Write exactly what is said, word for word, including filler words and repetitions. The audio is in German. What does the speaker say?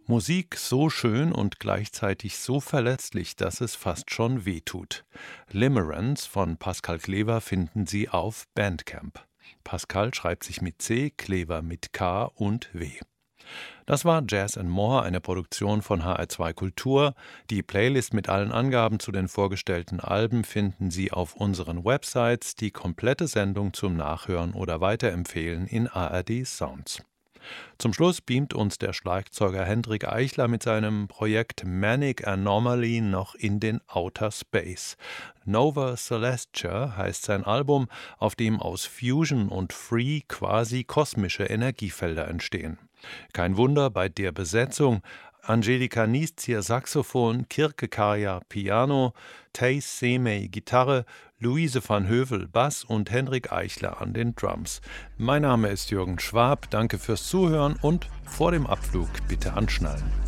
Musik so schön und gleichzeitig so verletzlich, dass es fast schon wehtut. Limerence von Pascal Klever finden Sie auf Bandcamp. Pascal schreibt sich mit C, Klever mit K und W. Das war Jazz and More, eine Produktion von H R zwei Kultur. Die Playlist mit allen Angaben zu den vorgestellten Alben finden Sie auf unseren Websites, die komplette Sendung zum Nachhören oder Weiterempfehlen in A R D Sounds. Zum Schluss beamt uns der Schlagzeuger Hendrik Eichler mit seinem Projekt Manic Anomaly noch in den Outer Space. Nova Celestia heißt sein Album, auf dem aus Fusion und Free quasi kosmische Energiefelder entstehen. Kein Wunder bei der Besetzung: Angelika Nieszier Saxophon, Kirke Kaya Piano, Thijs Semey Gitarre, Luise van Hövel Bass und Hendrik Eichler an den Drums. Mein Name ist Jürgen Schwab, danke fürs Zuhören und vor dem Abflug bitte anschnallen.